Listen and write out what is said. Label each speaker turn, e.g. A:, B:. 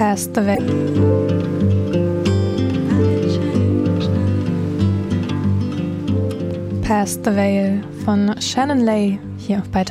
A: Passed Away. Passed Away von Shannon Lay hier bei